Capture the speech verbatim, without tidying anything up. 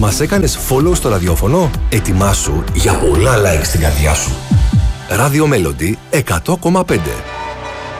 Μας έκανες follow στο ραδιόφωνο? Ετοιμάσου για πολλά likes στην καρδιά σου. Radio Melody εκατό κόμμα πέντε.